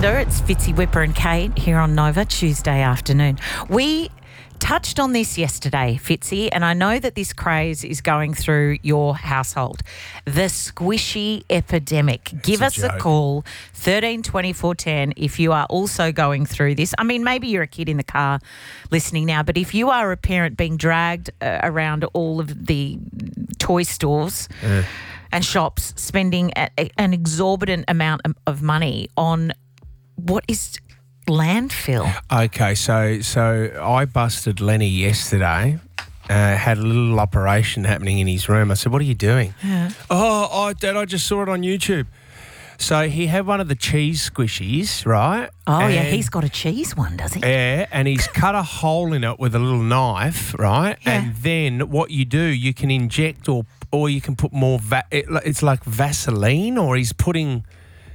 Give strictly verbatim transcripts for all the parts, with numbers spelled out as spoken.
Calendar. It's Fitzy, Whipper and Kate here on Nova Tuesday afternoon. We touched on this yesterday, Fitzy, and I know that this craze is going through your household. The squishy epidemic. Give us a, a call, thirteen twenty-four ten, if you are also going through this. I mean, maybe you're a kid in the car listening now, but if you are a parent being dragged uh, around all of the toy stores uh. and shops, spending a, a, an exorbitant amount of money on what is landfill. Okay, so so I busted Lenny yesterday. Uh, had a little operation happening in his room. I said, "What are you doing?" Yeah. Oh, oh, Dad, I just saw it on YouTube. So he had one of the cheese squishies, right? Oh, and, yeah, he's got a cheese one, does he? Yeah, and he's cut a hole in it with a little knife, right? Yeah. And then what you do, you can inject or or you can put more. Va- it, it's like Vaseline, or he's putting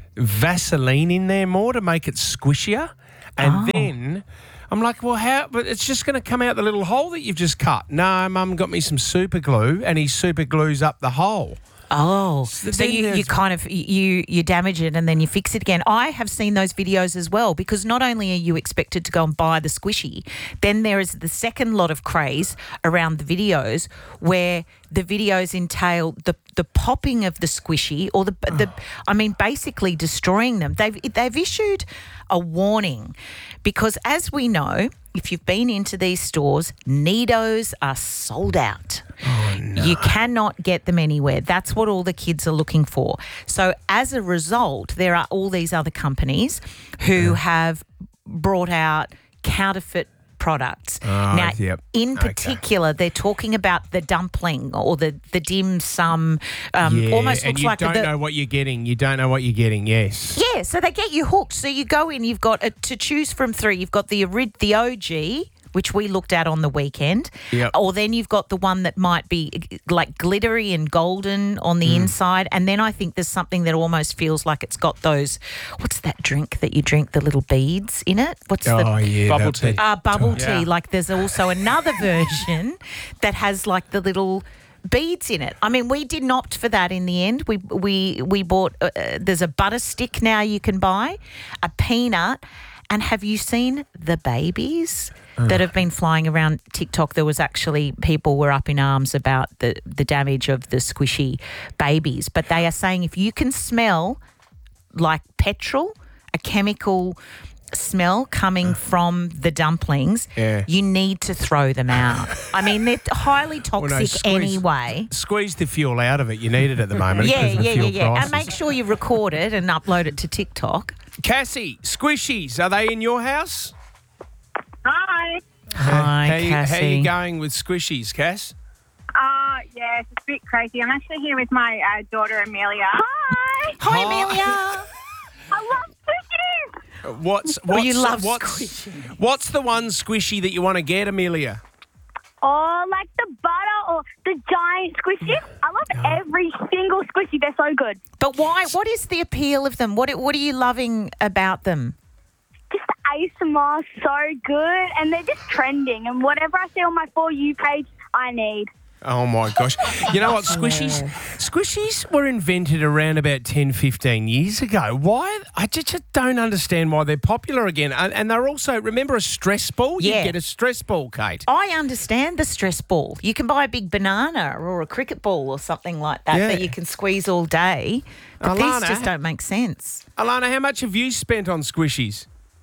Vaseline in there more to make it squishier. And oh. then I'm like, well, how? But it's just going to come out the little hole that you've just cut. No, Mum got me some super glue, and he super glues up the hole. Oh, so, so you, you kind of, you you damage it and then you fix it again. I have seen those videos as well, because not only are you expected to go and buy the squishy, then there is the second lot of craze around the videos where the videos entail the the popping of the squishy or the the I mean basically destroying them. They've they've issued a warning because, as we know, if you've been into these stores, Nidos are sold out. Oh, no. You cannot get them anywhere. That's what all the kids are looking for. So as a result, there are all these other companies who yeah. have brought out counterfeit products. Oh, now, yep. in particular, okay. they're talking about the dumpling or the, the dim sum. Um, yeah, almost and looks you like don't the, know what you're getting. You don't know what you're getting, yes. Yeah, so they get you hooked. So you go in, you've got a, to choose from three. You've got the the O G, which we looked at on the weekend. Yep. Or then you've got the one that might be like glittery and golden on the mm. inside. And then I think there's something that almost feels like it's got those, what's that drink that you drink, the little beads in it? What's oh, the yeah, bubble tea? Uh, bubble yeah. tea. Like there's also another version that has like the little beads in it. I mean, we didn't opt for that in the end. We we we bought, uh, there's a butter stick now you can buy, a peanut. And have you seen the babies that have been flying around TikTok? There was actually, people were up in arms about the, the damage of the squishy babies. But they are saying if you can smell like petrol, a chemical smell coming from the dumplings, yeah. you need to throw them out. I mean, they're highly toxic well, no, squeeze, anyway. Squeeze the fuel out of it. You need it at the moment. yeah, yeah, yeah, yeah. Prices. And make sure you record it and upload it to TikTok. Cassie, squishies, are they in your house? Hi. Hi, how you, Cassie. How are you going with squishies, Cass? Uh, yeah, it's a bit crazy. I'm actually here with my uh, daughter, Amelia. Hi. Hi, Hi. Amelia. I love squishies. What's, what's, Oh, you love what's, squishy. What's the one squishy that you want to get, Amelia? Oh, like the butter or the giant squishies. I love every single squishy. They're so good. But why? What is the appeal of them? What What are you loving about them? Just the A S M R, so good. And they're just trending. And whatever I see on my For You page, I need. Oh, my gosh. You know what? Squishies squishies were invented around about ten, fifteen years ago. Why? I just, just don't understand why they're popular again. And, and they're also, remember a stress ball? Yeah. You get a stress ball, Kate. I understand the stress ball. You can buy a big banana or a cricket ball or something like that Yeah. that you can squeeze all day. But Alana, these just don't make sense. Alana, how much have you spent on squishies?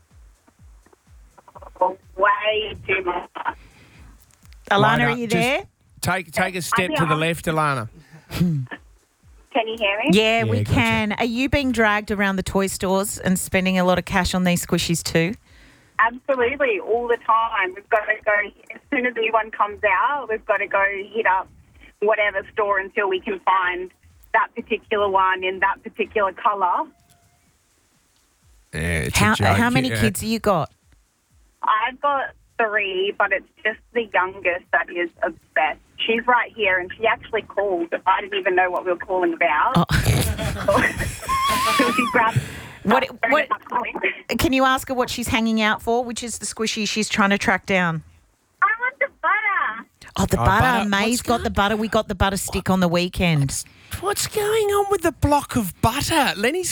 Way too much. Alana, Line are up. you Just there? Take take a step I'm to the here. left, Alana. Can you hear me? Yeah, Yeah, we gotcha. can. Are you being dragged around the toy stores and spending a lot of cash on these squishies too? Absolutely, all the time. We've got to go, as soon as the new one comes out, we've got to go hit up whatever store until we can find that particular one in that particular colour. Yeah, it's How a joke. how many yeah. kids have you got? I've got three, but it's just the youngest that is obsessed. She's right here, and she actually called. I didn't even know what we were calling about. Oh. So she grabbed... What what? calling. Can you ask her what she's hanging out for? Which is the squishy she's trying to track down? I want the butter. Oh, the Oh, butter. butter. May's What's got the butter. We got the butter stick on the weekend. What's going on with the block of butter? Lenny's got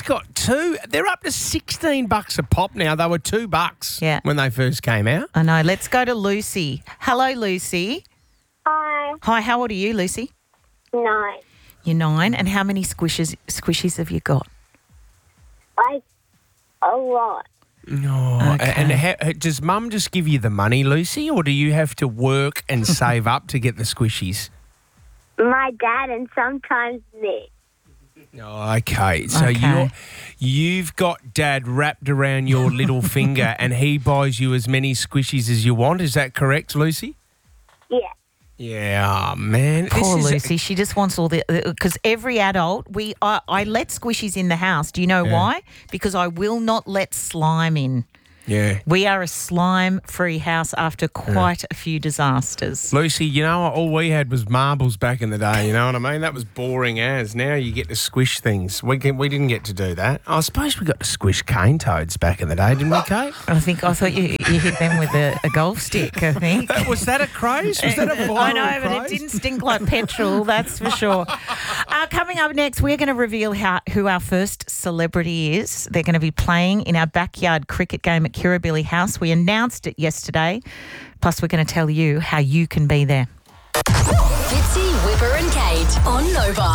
two. They're up to sixteen bucks a pop now. They were two bucks Yeah. when they first came out. I know. Let's go to Lucy. Hello, Lucy. Hi. Hi, how old are you, Lucy? Nine. You're nine. And how many squishes squishies have you got? I a lot. Oh, Okay. And how, does Mum just give you the money, Lucy, or do you have to work and save up to get the squishies? My dad and sometimes me. Oh, okay. So Okay. you're, you've got Dad wrapped around your little finger and he buys you as many squishies as you want. Is that correct, Lucy? Yeah. Yeah, oh, man. Poor This is- Lucy. She just wants all the because every adult we I, I let squishies in the house. Do you know Yeah. why? Because I will not let slime in. Yeah. We are a slime-free house after quite a few disasters. Lucy, you know what? All we had was marbles back in the day, you know what I mean? That was boring as. Now you get to squish things. We can, we didn't get to do that. I suppose we got to squish cane toads back in the day, didn't we, Kate? I think I thought you, you hit them with a, a golf stick. I think. Was that a craze? Was that a viral I know, but it craze? didn't stink like petrol, that's for sure. Uh, coming up next, we're going to reveal how, who our first celebrity is. They're going to be playing in our backyard cricket game at Kirribilli House. We announced it yesterday. Plus, we're going to tell you how you can be there. Fitzy, Whipper and Kate on Nova.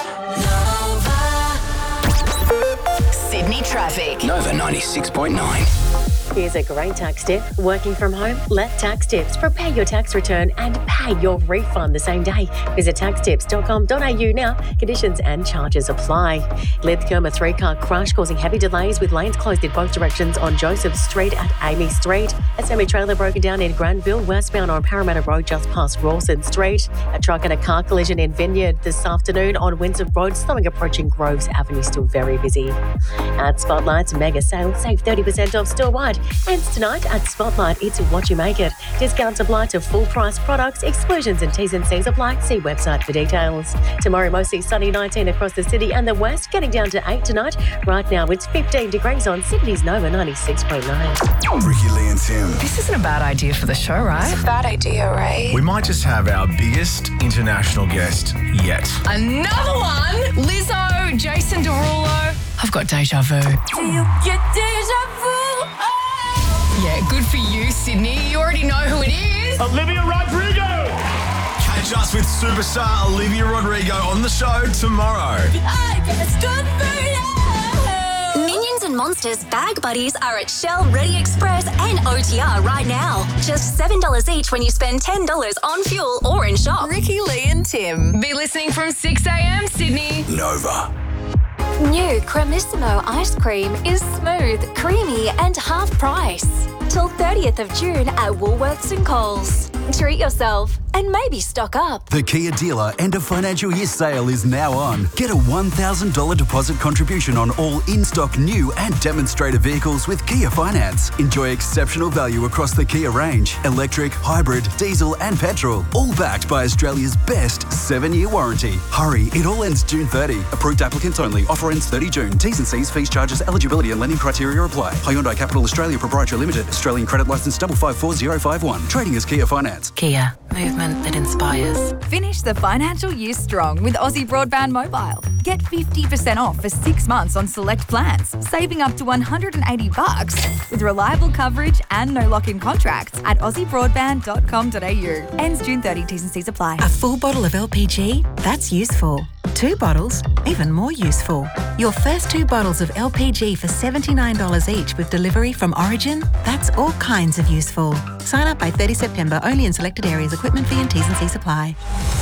Nova. Sydney traffic. Nova ninety-six point nine. Here's a great tax tip. Working from home? Let Tax Tips prepare your tax return and pay your refund the same day. Visit tax tips dot com dot a u now. Conditions and charges apply. Lithcombe, a three-car crash causing heavy delays with lanes closed in both directions on Joseph Street and Amy Street. A semi-trailer broken down in Granville, westbound on Parramatta Road just past Rawson Street. A truck and a car collision in Vineyard this afternoon on Windsor Road, slowing approaching Groves Avenue, still very busy. At Spotlight's mega sale, save thirty percent off store-wide. And tonight at Spotlight, it's what you make it. Discounts apply to full price products. Exclusions and T's and C's apply. See website for details. Tomorrow, mostly sunny, nineteen across the city and the west, getting down to eight tonight. Right now, it's fifteen degrees on Sydney's Nova ninety-six point nine. Ricky Lee and Tim. This isn't a bad idea for the show, right? Bad idea, right? We might just have our biggest international guest yet. Another one? Lizzo, Jason Derulo. I've got deja vu. Do you get deja vu? Yeah, good for you, Sydney. You already know who it is. Olivia Rodrigo! Catch us with superstar Olivia Rodrigo on the show tomorrow. I guess good for you. Minions and Monsters Bag Buddies are at Shell, Ready Express and O T R right now. Just seven dollars each when you spend ten dollars on fuel or in shop. Ricky, Lee and Tim. Be listening from six a.m. Sydney. Nova. New Cremissimo ice cream is smooth, creamy and half price. Till thirtieth of June at Woolworths and Coles. Treat yourself and maybe stock up. The Kia dealer end of financial year sale is now on. Get a one thousand dollars deposit contribution on all in-stock new and demonstrator vehicles with Kia Finance. Enjoy exceptional value across the Kia range. Electric, hybrid, diesel and petrol. All backed by Australia's best seven-year warranty. Hurry, it all ends June thirtieth. Approved applicants only. Offer ends thirtieth of June. T's and C's, fees, charges, eligibility and lending criteria apply. Hyundai Capital Australia Proprietary Limited. Australian credit licence five five four zero five one. Trading as Kia Finance. Kia. Movement that inspires. Finish the financial year strong with Aussie Broadband Mobile. Get fifty percent off for six months on select plans, saving up to one hundred eighty bucks with reliable coverage and no lock-in contracts at aussie broadband dot com dot a u. Ends June thirtieth, T's and C's apply. A full bottle of L P G? That's useful. Two bottles? Even more useful. Your first two bottles of L P G for seventy-nine dollars each with delivery from Origin? That's all kinds of useful. Sign up by thirtieth of September, only in selected areas. Equipment fee and T's and C's apply.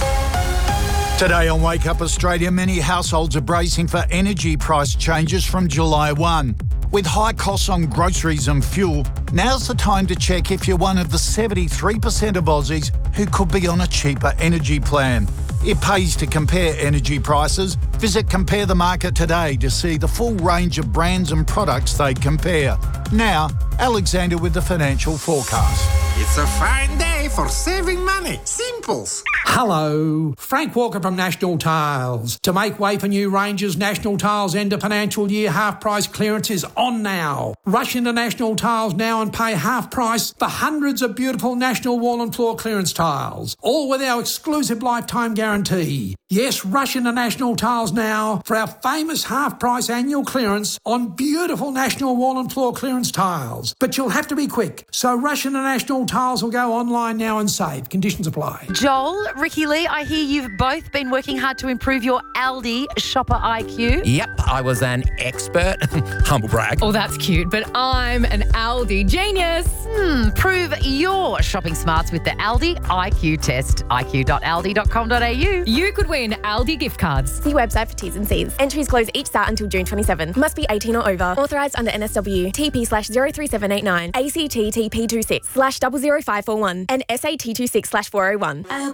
Today on Wake Up Australia, many households are bracing for energy price changes from July first. With high costs on groceries and fuel, now's the time to check if you're one of the seventy-three percent of Aussies who could be on a cheaper energy plan. It pays to compare energy prices. Visit Compare the Market today to see the full range of brands and products they compare. Now, Alexander with the financial forecast. It's a fine day way for saving money. Simples. Hello, Frank Walker from National Tiles. To make way for new ranges, National Tiles end of financial year half price clearance is on now. Rush into National Tiles now and pay half price for hundreds of beautiful National wall and floor clearance tiles, all with our exclusive lifetime guarantee. Yes, rush into National Tiles now for our famous half price annual clearance on beautiful National wall and floor clearance tiles. But you'll have to be quick, so rush into National Tiles or go online now and save. Conditions apply. Joel, Ricky Lee, I hear you've both been working hard to improve your Aldi shopper I Q. Yep, I was an expert. Humble brag. Oh, that's cute, but I'm an Aldi genius. Hmm, prove your shopping smarts with the Aldi I Q test. I Q dot aldi dot com dot a u. You could win Aldi gift cards. See website for T's and C's. Entries close each start until June twenty-seventh. Must be eighteen or over. Authorised under N S W. T P slash zero three seven eight nine. A C T T P two six slash double zero five four one. And S A T two six slash four oh one.